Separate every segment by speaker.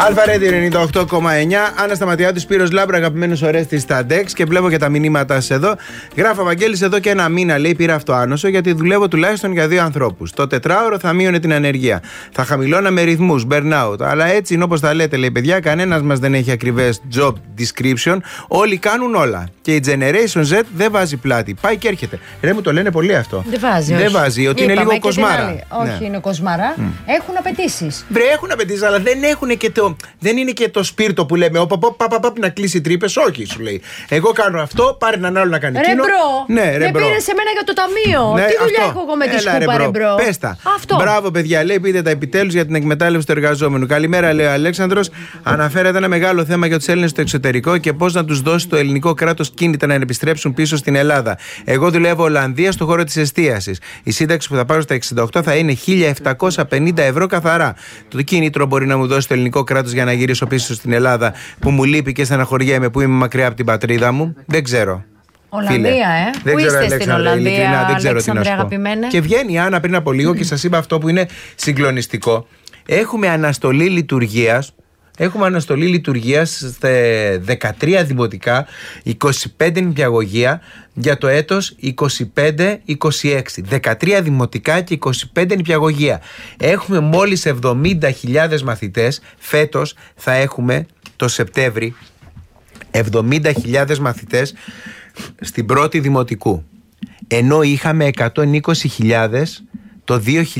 Speaker 1: Αλφα Radio 98,9. Άννα Σταματιάδου, Σπύρος Λάμπρα, αγαπημένος Ορέστης στα Dex. Και βλέπω και τα μηνύματα σας εδώ. Γράφω Βαγγέλης εδώ και ένα μήνα, λέει, πήρα αυτοάνωσο γιατί δουλεύω τουλάχιστον για 2 ανθρώπους. Το τετράωρο θα μείωνε την ανεργία. Θα χαμηλώναμε ρυθμούς, burnout. Αλλά έτσι είναι όπως τα λέτε, λέει, παιδιά. Κανένας μας δεν έχει ακριβές job description. Όλοι κάνουν όλα. Και η Generation Z δεν βάζει πλάτη. Πάει και έρχεται. Ρε, μου το λένε πολύ αυτό.
Speaker 2: Δεν βάζει.
Speaker 1: Δεν βάζει, ότι είναι λίγο κοσμάρα.
Speaker 2: Όχι, είναι κοσμάρα. Έχουν απαιτήσεις.
Speaker 1: Βρε, έχουν απαιτήσεις, αλλά δεν είναι και το σπίρτο που λέμε. Να κλείσει τρύπες. Όχι, σου λέει. Εγώ κάνω αυτό, πάρε έναν άλλο να κάνει εκείνο.
Speaker 2: Ναι, ρε, μπρο. Πήρε σε μένα για το ταμείο.
Speaker 1: Ναι,
Speaker 2: τι δουλειά έχω εγώ με τη σκούπα, ρε, μπρο.
Speaker 1: Πες τα. Μπράβο, παιδιά, λέει, πείτε τα επιτέλους για την εκμετάλλευση του εργαζόμενου. Καλημέρα, λέει ο Αλέξανδρος. Αναφέρεται ένα μεγάλο θέμα για τους Έλληνες στο εξωτερικό και πώς να τους δώσει το ελληνικό κράτος κίνητα να επιστρέψουν πίσω στην Ελλάδα. Εγώ δουλεύω Ολλανδία στο χώρο της εστίασης. Η σύνταξη που θα πάρω στα 68 θα είναι 1.750 ευρώ καθαρά. Το κίνητρο μπορεί να μου δώσει το ελληνικό κράτος για να γυρίσω πίσω στην Ελλάδα που μου λείπει και στεναχωριέμαι που είμαι μακριά από την πατρίδα μου. Δεν ξέρω.
Speaker 2: Ολλανδία,
Speaker 1: Δεν
Speaker 2: Πού
Speaker 1: ξέρω,
Speaker 2: είστε στην Ολλανδία,
Speaker 1: δεν ξέρω τι να σου πω. Και βγαίνει η Άννα πριν από λίγο και σας είπα αυτό που είναι συγκλονιστικό. Έχουμε αναστολή λειτουργίας. Έχουμε αναστολή λειτουργίας στα 13 δημοτικά, 25 νηπιαγωγεία για το έτος 25-26. 13 δημοτικά και 25 νηπιαγωγεία. Έχουμε μόλις 70.000 μαθητές. Φέτος θα έχουμε το Σεπτέμβρη 70.000 μαθητές στην πρώτη δημοτικού. Ενώ είχαμε 120.000 το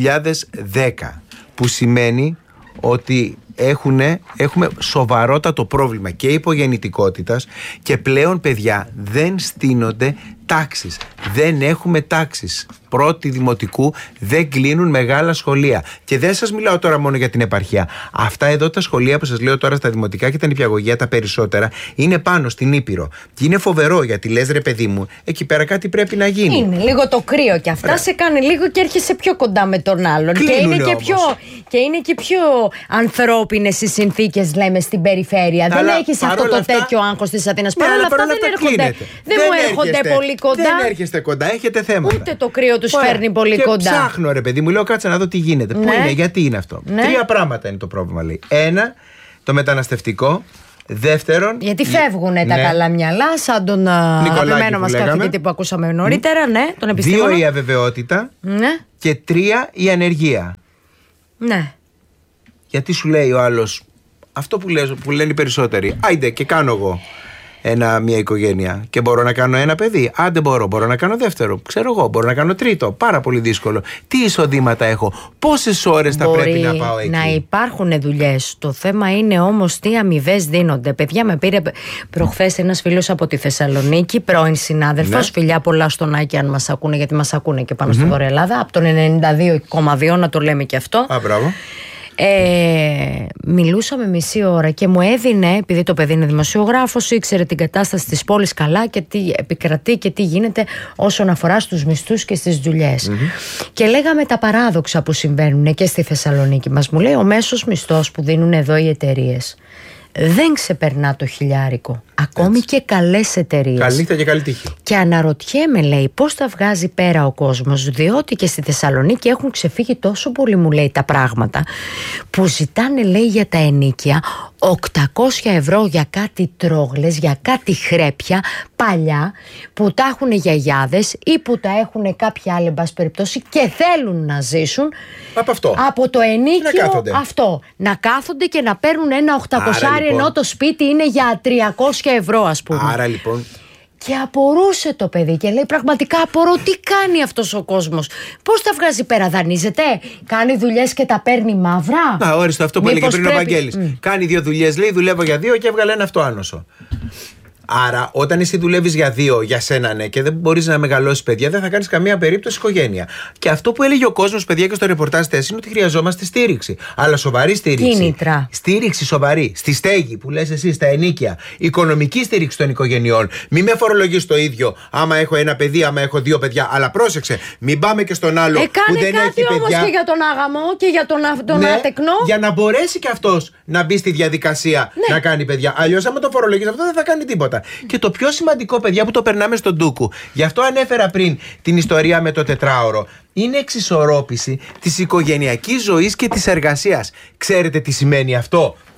Speaker 1: 2010. Που σημαίνει ότι έχουμε σοβαρότατο πρόβλημα και υπογεννητικότητας και πλέον, παιδιά, δεν στείνονται τάξεις. Δεν έχουμε τάξεις. Πρώτη δημοτικού, δεν κλείνουν μεγάλα σχολεία. Και δεν σας μιλάω τώρα μόνο για την επαρχία. Αυτά εδώ τα σχολεία που σας λέω τώρα στα δημοτικά και τα νηπιαγωγεία, τα περισσότερα, είναι πάνω στην Ήπειρο. Και είναι φοβερό γιατί λες, ρε παιδί μου, εκεί πέρα κάτι πρέπει να γίνει.
Speaker 2: Είναι λίγο το κρύο και αυτά σε κάνει λίγο και έρχεσαι πιο κοντά με τον άλλον. Και είναι και πιο ανθρώπινες οι συνθήκες, λέμε, στην περιφέρεια. Δεν έχεις αυτό το τέτοιο άγχος της Αθήνας. Παρ' όλα αυτά δεν μου έρχονται πολύ κοντά.
Speaker 1: Δεν έρχεστε κοντά, έχετε θέματα.
Speaker 2: Ούτε το κρύο τους φέρνει πολύ
Speaker 1: και
Speaker 2: κοντά.
Speaker 1: Ψάχνω, ρε παιδί μου, λέω, κάτσε να δω τι γίνεται. Πού είναι, γιατί είναι αυτό. 3 πράγματα είναι το πρόβλημα, λέει. 1, το μεταναστευτικό. Δεύτερον.
Speaker 2: Γιατί φεύγουν τα καλά μυαλά, σαν τον αγαπημένο μας καθηγητή που ακούσαμε νωρίτερα, τον επιστήμονα.
Speaker 1: 2, η αβεβαιότητα. Και 3, η ανεργία.
Speaker 2: Ναι.
Speaker 1: Γιατί σου λέει ο άλλος αυτό που λένε οι περισσότεροι. Άιντε και κάνω εγώ μια οικογένεια και μπορώ να κάνω ένα παιδί. Άντε μπορώ να κάνω δεύτερο. Ξέρω εγώ, μπορώ να κάνω τρίτο. Πάρα πολύ δύσκολο. Τι εισοδήματα έχω, πόσες ώρες θα πρέπει να πάω εκεί.
Speaker 2: Να υπάρχουν δουλειές. Το θέμα είναι όμως τι αμοιβές δίνονται. Παιδιά, με πήρε προχθές ένας φίλος από τη Θεσσαλονίκη, πρώην συνάδελφος. Φιλιά πολλά στον Άκη, αν μας ακούνε, γιατί μας ακούνε και πάνω στη Βόρεια Ελλάδα. Από τον 92,2, να το λέμε και αυτό.
Speaker 1: Μπράβο.
Speaker 2: Μιλούσαμε μισή ώρα και μου έδινε, επειδή το παιδί είναι δημοσιογράφος, ήξερε την κατάσταση της πόλης καλά και τι επικρατεί και τι γίνεται όσον αφορά στους μισθούς και στις δουλειές. Και λέγαμε τα παράδοξα που συμβαίνουν και στη Θεσσαλονίκη μας. Μου λέει, ο μέσος μισθός που δίνουν εδώ οι εταιρείες δεν ξεπερνά το 1.000. Ακόμη και καλές εταιρείες.
Speaker 1: Καλή νύχτα και καλή τύχη.
Speaker 2: Και αναρωτιέμαι, λέει, πώς τα βγάζει πέρα ο κόσμος, διότι και στη Θεσσαλονίκη έχουν ξεφύγει τόσο πολύ, μου λέει, τα πράγματα που ζητάνε, λέει, για τα ενοίκια 800 ευρώ για κάτι τρόγλες, για κάτι χρέπια παλιά που τα έχουν γιαγιάδες ή που τα έχουν κάποιοι άλλοι, εν πάση περιπτώσει, και θέλουν να ζήσουν από το ενίκιο αυτό. Να κάθονται και να παίρνουν ένα 800, λοιπόν, ενώ το σπίτι είναι για 300 ευρώ, ας πούμε.
Speaker 1: Άρα λοιπόν.
Speaker 2: Και απορούσε το παιδί και λέει, πραγματικά απορώ, τι κάνει αυτός ο κόσμος. Πώς τα βγάζει πέρα, δανείζεται, κάνει δουλειές και τα παίρνει μαύρα.
Speaker 1: Όριστο αυτό που έλεγε πριν ο Βαγγέλης. Κάνει 2 δουλειές, λέει, δουλεύω για 2 και έβγαλε ένα αυτοάνωσο. Άρα, όταν εσύ δουλεύεις για 2, για σένα, ναι, και δεν μπορείς να μεγαλώσεις παιδιά, δεν θα κάνεις καμία περίπτωση οικογένεια. Και αυτό που έλεγε ο κόσμος, παιδιά, και στο ρεπορτάζ τest είναι ότι χρειαζόμαστε στήριξη. Αλλά σοβαρή στήριξη.
Speaker 2: Κίνητρα.
Speaker 1: Στήριξη σοβαρή. Στη στέγη που λες εσύ, στα ενοίκια. Οικονομική στήριξη των οικογενειών. Μη με φορολογείς το ίδιο άμα έχω ένα παιδί, άμα έχω 2 παιδιά. Αλλά πρόσεξε, μην πάμε και στον άλλο που δεν έχει παιδιά.
Speaker 2: Κάνει κάτι όμως και για τον άγαμο και για τον άτεκνο.
Speaker 1: Για να μπορέσει και αυτός να μπει στη διαδικασία να κάνει παιδιά. Αλλιώς, άμα το φορολογείς αυτό, δεν θα κάνει τίποτα. Και το πιο σημαντικό, παιδιά, που το περνάμε στον ντούκου, γι' αυτό ανέφερα πριν την ιστορία με το τετράωρο, είναι εξισορρόπηση της οικογενειακής ζωής και της εργασίας. Ξέρετε τι σημαίνει αυτό?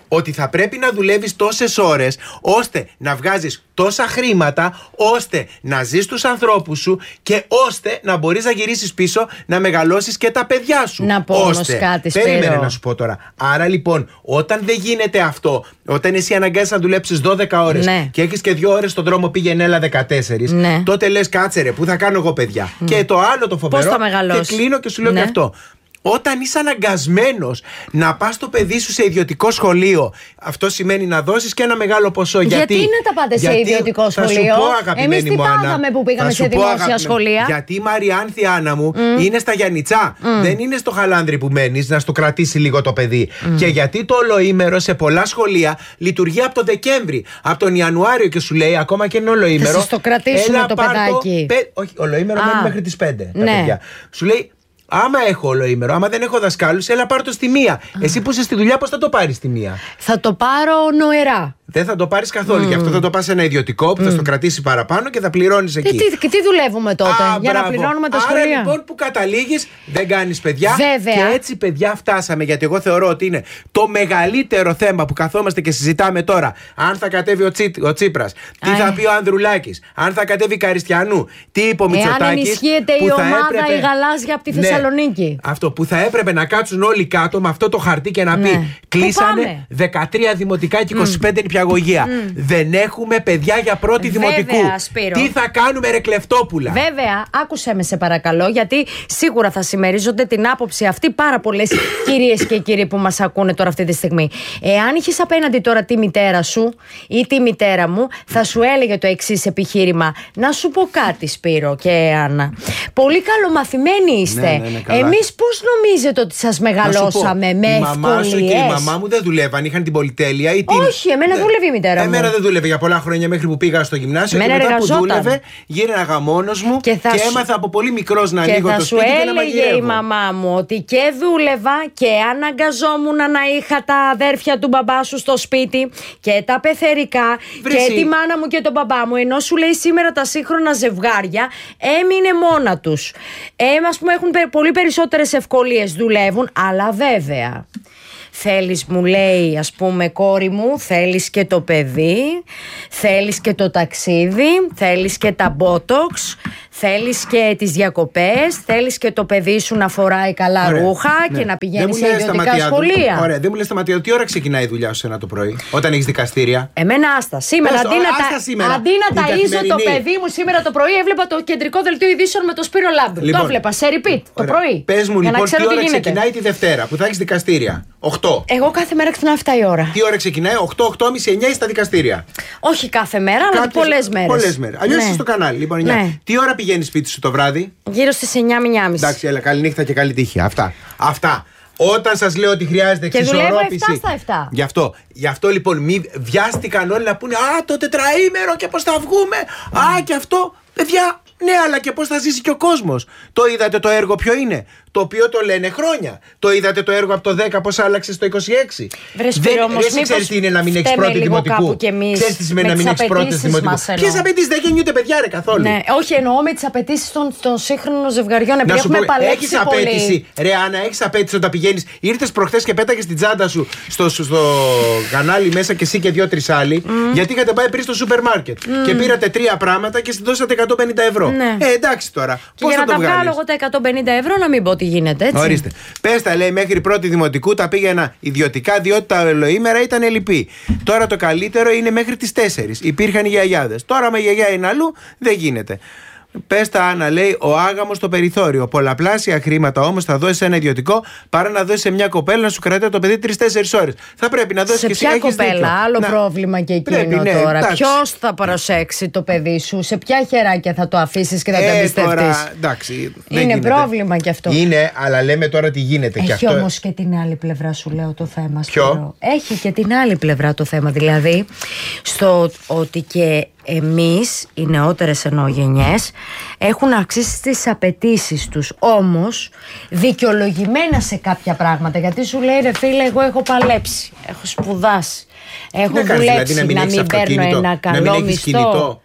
Speaker 1: ότι θα πρέπει να δουλεύεις τόσες ώρες ώστε να βγάζεις τόσα χρήματα, ώστε να ζεις τους ανθρώπους σου και ώστε να μπορείς να γυρίσεις πίσω να μεγαλώσεις και τα παιδιά σου.
Speaker 2: Να πω όμως κάτι, Σπύρο.
Speaker 1: Περίμενε να σου πω τώρα. Άρα λοιπόν, όταν δεν γίνεται αυτό, όταν εσύ αναγκάζεσαι να δουλέψεις 12 ώρες και έχεις και 2 ώρες στον δρόμο, πήγαινε έλα 14, τότε λες κάτσε ρε, πού θα κάνω εγώ παιδιά. Και το άλλο το φοβερό, και κλείνω και σου λέω και αυτό. Όταν είσαι αναγκασμένος να πας το παιδί σου σε ιδιωτικό σχολείο, αυτό σημαίνει να δώσεις και ένα μεγάλο ποσό.
Speaker 2: Γιατί να τα πάτε σε ιδιωτικό σχολείο? Εμείς τι πάγαμε που πήγαμε σε δημόσια σχολεία?
Speaker 1: Γιατί η Μαριάνθη Άννα μου είναι στα Γιαννιτσά. Δεν είναι στο Χαλάνδρι που μένεις, να στο κρατήσει λίγο το παιδί. Και γιατί το ολοήμερο σε πολλά σχολεία λειτουργεί από τον Δεκέμβρη. Από τον Ιανουάριο και σου λέει, ακόμα και είναι ολοήμερο.
Speaker 2: Θα σας το κρατήσουμε το παιδάκι.
Speaker 1: Όχι, ολοήμερο μένει μέχρι τις 5 τα παιδιά. Σου λέει, άμα έχω ολοήμερο, άμα δεν έχω δασκάλους, έλα πάρ' το στη μία. Εσύ που είσαι στη δουλειά, πώς θα το πάρεις στη μία?
Speaker 2: Θα το πάρω νοερά.
Speaker 1: Δεν θα το πάρεις καθόλου. Γι' αυτό θα το πας σε ένα ιδιωτικό που θα στο κρατήσει παραπάνω και θα πληρώνεις εκεί.
Speaker 2: Και τι δουλεύουμε τότε, για να πληρώνουμε τα σχολεία?
Speaker 1: Άρα λοιπόν που καταλήγεις, δεν κάνεις παιδιά.
Speaker 2: Βέβαια.
Speaker 1: Και έτσι, παιδιά, φτάσαμε. Γιατί εγώ θεωρώ ότι είναι το μεγαλύτερο θέμα που καθόμαστε και συζητάμε τώρα. Αν θα κατέβει ο Τσίπρας, τι θα πει ο Ανδρουλάκης, αν θα κατέβει Καριστιανού, τι είπε ο Μητσοτάκης.
Speaker 2: Εάν ενισχύεται η ομάδα η γαλάζια από τη Θεσσαλονίκη.
Speaker 1: Αυτό που θα έπρεπε να κάτσουν όλοι κάτω με αυτό το χαρτί και να πει: κλείσανε 13 δημοτικά και 25 νηπιαγωγεία. Δεν έχουμε παιδιά για πρώτη δημοτικού.
Speaker 2: Σπύρο.
Speaker 1: Τι θα κάνουμε, ρε κλεφτόπουλα?
Speaker 2: Βέβαια, άκουσέ με σε παρακαλώ, γιατί σίγουρα θα συμμερίζονται την άποψη αυτή πάρα πολλές κυρίες και κύριοι που μας ακούνε τώρα αυτή τη στιγμή. Εάν είχες απέναντι τώρα τη μητέρα σου ή τη μητέρα μου, θα σου έλεγε το εξής επιχείρημα. Να σου πω κάτι, Σπύρο και Άννα. Πολύ καλομαθημένοι είστε. Εμείς πώς νομίζετε ότι σας μεγαλώσαμε? Με ευκολίες?
Speaker 1: Η μαμά σου και η μαμά μου δεν δουλεύαν, είχαν την πολυτέλεια ή την...
Speaker 2: Όχι, εμένα δούλευε η μητέρα μου.
Speaker 1: Εμένα δεν δούλευε για πολλά χρόνια μέχρι που πήγα στο γυμνάσιο. Και μετά που δούλευε, γίναγα μόνος μου και έμαθα από πολύ μικρός να ανοίγω το σπίτι και να μαγειρεύω.
Speaker 2: Και θα σου έλεγε η μαμά μου ότι και δούλευα και αναγκαζόμουν να είχα τα αδέρφια του μπαμπά σου στο σπίτι και τα πεθερικά και τη μάνα μου και τον μπαμπά μου. Ενώ σου λέει σήμερα τα σύγχρονα ζευγάρια έμεινε μόνα τους. Ας πούμε έχουν πολύ περισσότερες ευκολίες, δουλεύουν, αλλά βέβαια. Θέλεις, μου λέει, ας πούμε, κόρη μου, θέλεις και το παιδί, θέλεις και το ταξίδι, θέλεις και τα μπότοξ, θέλεις και τις διακοπές, θέλεις και το παιδί σου να φοράει καλά ρούχα και να πηγαίνει σε ιδιωτικά σχολεία.
Speaker 1: Ωραία, δεν μου λες σταματία, τι ώρα ξεκινάει η δουλειά σου ένα το πρωί, όταν έχεις δικαστήρια?
Speaker 2: Εμένα άστα. Σήμερα, αντί να ταΐζω το παιδί μου σήμερα το πρωί, έβλεπα το κεντρικό δελτίο ειδήσεων με το Σπύρο Λάμπ. Λοιπόν, το έβλεπα σε repeat το πρωί.
Speaker 1: Πες μου λοιπόν, τι ώρα ξεκινάει τη Δευτέρα που θα έχεις δικαστήρια? 8.
Speaker 2: Εγώ κάθε μέρα ξεκινάω 7 η ώρα.
Speaker 1: Τι ώρα ξεκινάει? 8, 8.30, 9 στα δικαστήρια.
Speaker 2: Όχι κάθε μέρα, αλλά πολλές μέρες.
Speaker 1: Πολλές μέρες. Αλλιώς είσαι στο κανάλι. Λοιπόν, 9. Τι ώρα πηγαίνεις σπίτι σου το βράδυ?
Speaker 2: Γύρω στις 9:30.
Speaker 1: Εντάξει, έλα, καλή νύχτα και καλή τύχη. Αυτά. Όταν σας λέω ότι χρειάζεται εξισορρόπηση.
Speaker 2: Και δουλεύω 7 στα 7.
Speaker 1: Γι' αυτό λοιπόν μη βιάστηκαν όλοι να πούνε «Α, το τετραήμερο και πώς θα βγούμε». «Α, και αυτό». Παιδιά, ναι, αλλά και πώς θα ζήσει και ο κόσμος. Το είδατε το έργο ποιο είναι? Το οποίο το λένε χρόνια. Το είδατε το έργο από το 10 πώς άλλαξε στο 26.
Speaker 2: Δεν
Speaker 1: ξέρεις τι είναι να μην έχεις πρώτη δημοτικού. Ξέρεις τι σημαίνει να μην έχεις πρώτη δημοτικού? Ποιες απαιτήσεις? Δεν γεννιούνται παιδιά, ρε, καθόλου.
Speaker 2: Ναι, όχι, εννοώ με τις απαιτήσεις των σύγχρονων ζευγαριών. Επειδή έχουμε παλέψει.
Speaker 1: Έχεις απέτηση, ρε Άννα, έχεις απέτηση όταν πηγαίνεις. Ήρθες προχθές και πέταγες την τσάντα σου στο κανάλι μέσα και εσύ και 2-3 άλλοι. Γιατί είχατε πάει πριν στο σούπερ μάρκετ και πήρατε 3 πράγματα και στην δώσατε 150 ευρώ. Εντάξει τώρα.
Speaker 2: Και για να τα βγάλω εγώ τα 150 ευρώ, να μην πω τι γίνεται, έτσι.
Speaker 1: Ορίστε. Πες τα, λέει, μέχρι πρώτη δημοτικού τα πήγαινα ιδιωτικά, διότι τα ολοήμερα ήταν ελλειπή. Τώρα το καλύτερο είναι μέχρι τις 4. Υπήρχαν οι γιαγιάδες. Τώρα με γιαγιά είναι αλλού, δεν γίνεται. Πες τα, Άννα, λέει, ο άγαμος στο περιθώριο. Πολλαπλάσια χρήματα όμως θα δώσεις σε ένα ιδιωτικό παρά να δώσεις σε μια κοπέλα να σου κρατάει το παιδί 3-4 ώρες. Θα πρέπει να δώσεις και
Speaker 2: σε ποια κοπέλα, άλλο πρόβλημα και εκείνο τώρα. Ποιος θα προσέξει το παιδί σου, σε ποια χεράκια θα το αφήσεις και θα το εμπιστευτείς? Είναι πρόβλημα κι αυτό.
Speaker 1: Είναι, αλλά λέμε τώρα τι γίνεται.
Speaker 2: Έχει όμως και την άλλη πλευρά, σου λέω, το θέμα. Ποιο? Έχει και την άλλη πλευρά το θέμα. Δηλαδή, στο ότι και εμείς, οι νεότερες εννοώ γενιές, έχουν αυξήσει τις απαιτήσεις τους, όμως δικαιολογημένα σε κάποια πράγματα. Γιατί σου λέει, ρε φίλε, εγώ έχω παλέψει, έχω σπουδάσει, έχω δουλέψει, δηλαδή, να μην παίρνω ένα καλό μισθό.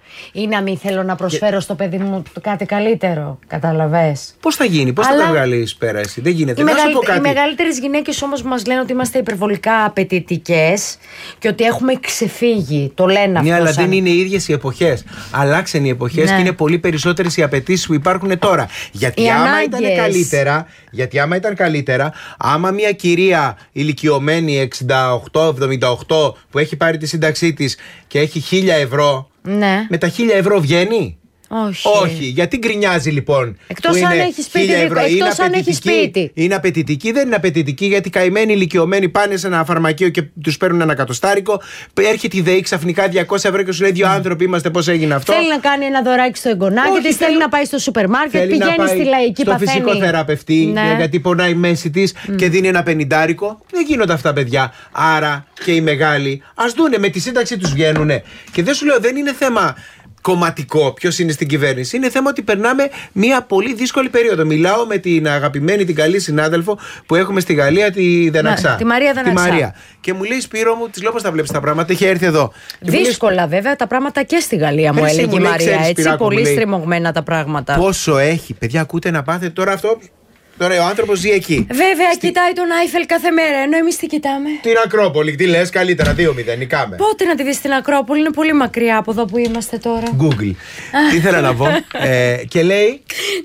Speaker 2: Ή να μην θέλω να προσφέρω στο παιδί μου κάτι καλύτερο. Καταλαβες.
Speaker 1: Πώς θα γίνει, πώς θα τα βγάλεις πέρα εσύ? Δεν γίνεται.
Speaker 2: Οι μεγαλύτερες γυναίκες όμως μας λένε ότι είμαστε υπερβολικά απαιτητικές και ότι έχουμε ξεφύγει. Το λένε αυτό.
Speaker 1: Ναι, αλλά δεν είναι οι ίδιες οι εποχές. Αλλάξαν οι εποχές, ναι, και είναι πολύ περισσότερες οι απαιτήσεις που υπάρχουν τώρα. Γιατί άμα ήταν καλύτερα, άμα μια κυρία ηλικιωμένη 68-78 που έχει πάρει τη σύνταξή της και έχει 1.000 ευρώ, ναι, με τα 1.000 ευρώ βγαίνει? Όχι. Γιατί γκρινιάζει λοιπόν?
Speaker 2: Εκτός αν έχει σπίτι.
Speaker 1: Είναι απαιτητική, δεν είναι απαιτητική, γιατί καημένοι ηλικιωμένοι πάνε σε ένα φαρμακείο και τους παίρνουν ένα εκατοστάρικο. Έρχεται η ΔΕΗ ξαφνικά 200 ευρώ και σου λέει: δύο άνθρωποι είμαστε, πώς έγινε αυτό?
Speaker 2: Θέλει να κάνει ένα δωράκι στο εγγονάκι της, θέλει να πάει στο σούπερ μάρκετ, πηγαίνει στη λαϊκή,
Speaker 1: στο φυσικό θεραπευτή, ναι, γιατί πονάει η μέση της και δίνει ένα 50. Δεν γίνονται αυτά, παιδιά. Άρα και οι μεγάλοι ας δούνε, με τη σύνταξη τους βγαίνουνε. Και δεν σου λέω, δεν είναι θέμα κομματικό ποιος είναι στην κυβέρνηση. Είναι θέμα ότι περνάμε μια πολύ δύσκολη περίοδο. Μιλάω με την αγαπημένη, την καλή συνάδελφο που έχουμε στη Γαλλία, τη Δεναξά.
Speaker 2: Τη Μαρία Δεναξά.
Speaker 1: Και μου λέει: Σπύρο μου, της λέω πώς τα βλέπεις τα πράγματα. Έχει έρθει εδώ.
Speaker 2: Δύσκολα, βέβαια, τα πράγματα και στη Γαλλία, μου έλεγε η Μαρία. Έτσι, πολύ στριμωγμένα τα πράγματα.
Speaker 1: Πόσο έχει, παιδιά, ακούτε να πάθετε τώρα αυτό. Τώρα ο άνθρωπος ζει εκεί.
Speaker 2: Βέβαια, κοιτάει τον Άιφελ κάθε μέρα, ενώ εμείς τι κοιτάμε?
Speaker 1: Την Ακρόπολη. Τι λες, καλύτερα, 2-0, νικάμε.
Speaker 2: Πότε να τη δεις την Ακρόπολη? Είναι πολύ μακριά από εδώ που είμαστε τώρα.
Speaker 1: Google. Τι ήθελα να πω. Και λέει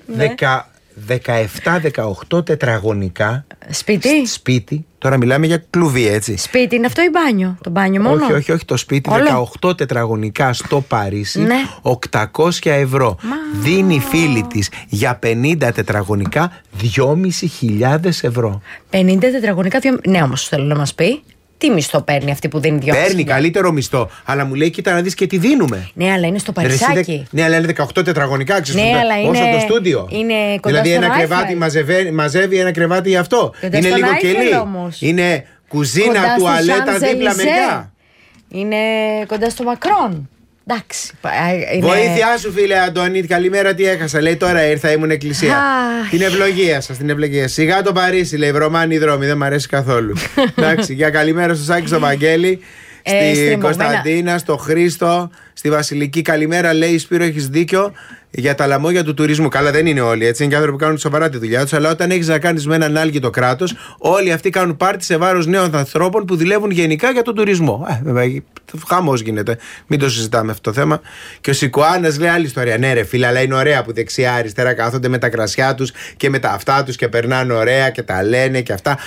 Speaker 1: 17-18 τετραγωνικά σπίτι. Τώρα μιλάμε για κλουβί, έτσι.
Speaker 2: Σπίτι είναι αυτό ή μπάνιο? Το μπάνιο μόνο?
Speaker 1: Όχι, το σπίτι. 18 τετραγωνικά στο Παρίσι, ναι, 800 ευρώ. Δίνει φίλη της για 50 τετραγωνικά 2.500 ευρώ.
Speaker 2: 50 τετραγωνικά, ναι, όμως θέλω να μας πει. Τι μισθό παίρνει αυτή που δίνει 2.000?
Speaker 1: Παίρνει καλύτερο μισθό. Αλλά μου λέει: κοίτα να δεις και τι δίνουμε.
Speaker 2: Ναι, αλλά είναι στο Παρισάκι.
Speaker 1: Ναι, αλλά είναι 18 τετραγωνικά.
Speaker 2: Ναι, αλλά είναι.
Speaker 1: Όσο το στούντιο.
Speaker 2: Είναι κοντά
Speaker 1: δηλαδή
Speaker 2: στον
Speaker 1: ένα κρεβάτι μαζεύει ένα κρεβάτι γι' αυτό.
Speaker 2: Κοντά
Speaker 1: είναι λίγο κελί.
Speaker 2: Όμως.
Speaker 1: Είναι κουζίνα, τουαλέτα δίπλα μεριά.
Speaker 2: Είναι κοντά στο Μακρόν. Εντάξει.
Speaker 1: Βοήθειά σου, φίλε Αντώνη. Καλημέρα, τι έχασα. Λέει: τώρα ήρθα, ήμουν εκκλησία. Την ευλογία σας, την ευλογία. Σιγά το Παρίσι, λέει: βρωμάνοι δρόμοι, δεν μ' αρέσει καθόλου. Εντάξει, για καλημέρα στο Σάκη, στο Βαγγέλη, στη Κωνσταντίνα, στο Χρήστο, στη Βασιλική. Καλημέρα, λέει: Σπύρο, έχεις δίκιο για τα λαμόγια του τουρισμού. Καλά, δεν είναι όλοι έτσι. Είναι και άνθρωποι που κάνουν σοβαρά τη δουλειά τους. Αλλά όταν έχεις να κάνεις με έναν άλγητο κράτος, όλοι αυτοί κάνουν πάρτι σε βάρος νέων ανθρώπων που δουλεύουν γενικά για τον τουρισμό. Βέβαια, χαμός γίνεται. Μην το συζητάμε αυτό το θέμα. Και ο Σικοάνας λέει άλλη ιστορία. Ναι, ρε φίλε, αλλά είναι ωραία που δεξιά-αριστερά κάθονται με τα κρασιά τους και με τα αυτά τους και περνάνε ωραία και τα λένε και αυτά.